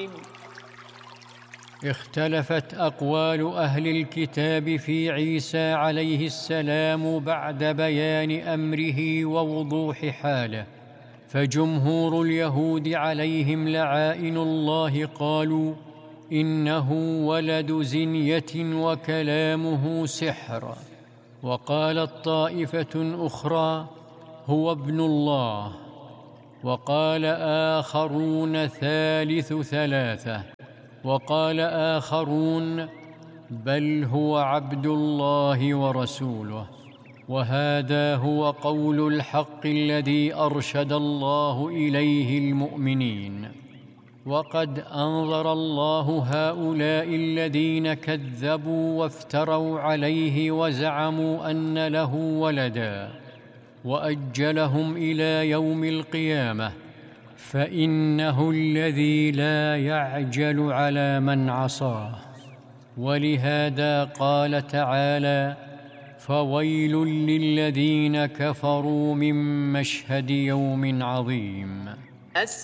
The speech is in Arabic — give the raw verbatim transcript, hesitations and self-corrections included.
اختلفت أقوال أهل الكتاب في عيسى عليه السلام بعد بيان أمره ووضوح حاله، فجمهور اليهود عليهم لعائن الله قالوا إنه ولد زنية وكلامه سحر، وقالت طائفة أخرى هو ابن الله، وقال آخرون ثالث ثلاثة، وقال آخرون بل هو عبد الله ورسوله. وهذا هو قول الحق الذي أرشد الله إليه المؤمنين. وقد أنظر الله هؤلاء الذين كذبوا وافتروا عليه وزعموا أن له ولدا، وأجلهم إلى يوم القيامة، فإنه الذي لا يعجل على من عصاه. ولهذا قال تعالى فويل للذين كفروا من مشهد يوم عظيم.